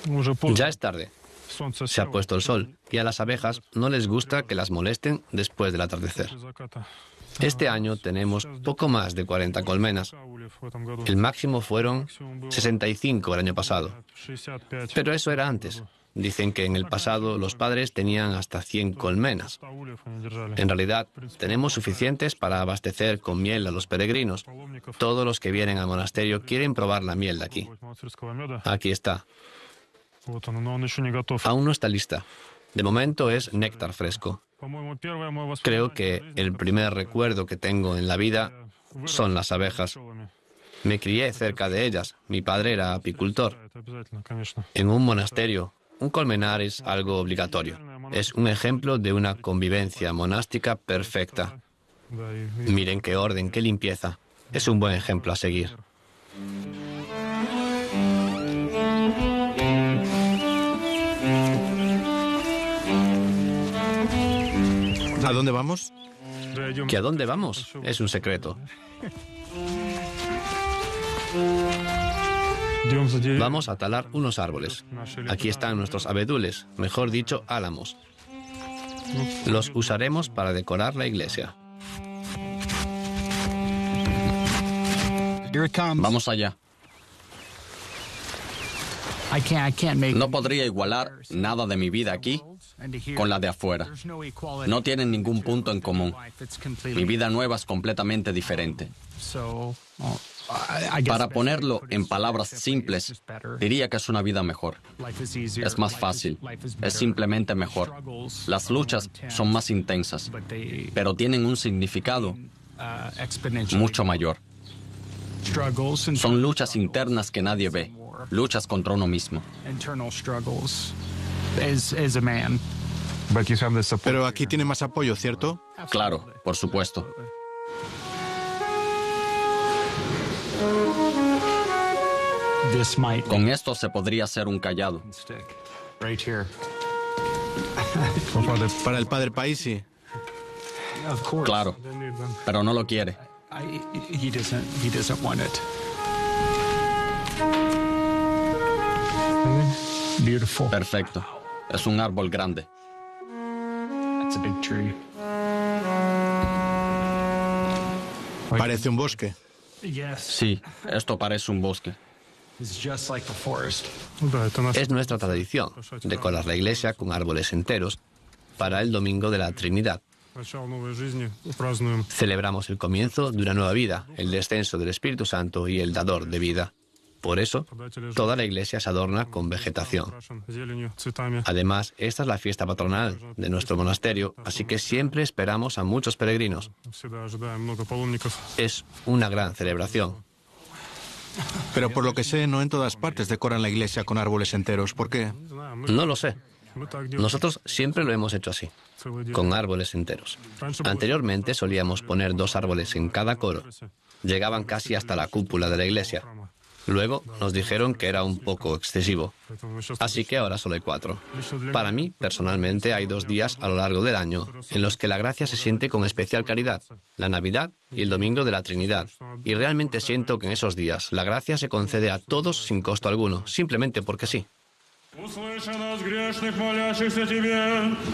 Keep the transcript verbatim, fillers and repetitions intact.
Ya es tarde. Se ha puesto el sol y a las abejas no les gusta que las molesten después del atardecer. Este año tenemos poco más de cuarenta colmenas. El máximo fueron sesenta y cinco el año pasado. Pero eso era antes. Dicen que en el pasado los padres tenían hasta cien colmenas. En realidad, tenemos suficientes para abastecer con miel a los peregrinos. Todos los que vienen al monasterio quieren probar la miel de aquí. Aquí está. Aún no está lista. De momento es néctar fresco. Creo que el primer recuerdo que tengo en la vida son las abejas. Me crié cerca de ellas. Mi padre era apicultor. En un monasterio, un colmenar es algo obligatorio. Es un ejemplo de una convivencia monástica perfecta. Miren qué orden, qué limpieza. Es un buen ejemplo a seguir. ¿A dónde vamos? ¿Que a dónde vamos? Es un secreto. Vamos a talar unos árboles. Aquí están nuestros abedules, mejor dicho, álamos. Los usaremos para decorar la iglesia. Vamos allá. No podría igualar nada de mi vida aquí con la de afuera. No tienen ningún punto en común. Mi vida nueva es completamente diferente. Para ponerlo en palabras simples, diría que es una vida mejor. Es más fácil. Es simplemente mejor. Las luchas son más intensas, pero tienen un significado mucho mayor. Son luchas internas que nadie ve. Luchas contra uno mismo. Pero aquí tiene más apoyo, ¿cierto? Claro, por supuesto. Con esto se podría hacer un cayado. Para el padre Paisi. Claro, pero no lo quiere. Perfecto. Es un árbol grande. Parece un bosque. Sí, esto parece un bosque. Es nuestra tradición decorar la iglesia con árboles enteros para el Domingo de la Trinidad. Celebramos el comienzo de una nueva vida, el descenso del Espíritu Santo y el dador de vida. Por eso, toda la iglesia se adorna con vegetación. Además, esta es la fiesta patronal de nuestro monasterio, así que siempre esperamos a muchos peregrinos. Es una gran celebración. Pero por lo que sé, no en todas partes decoran la iglesia con árboles enteros. ¿Por qué? No lo sé. Nosotros siempre lo hemos hecho así, con árboles enteros. Anteriormente solíamos poner dos árboles en cada coro. Llegaban casi hasta la cúpula de la iglesia. Luego nos dijeron que era un poco excesivo, así que ahora solo hay cuatro. Para mí, personalmente, hay dos días a lo largo del año en los que la gracia se siente con especial claridad, la Navidad y el Domingo de la Trinidad. Y realmente siento que en esos días la gracia se concede a todos sin costo alguno, simplemente porque sí.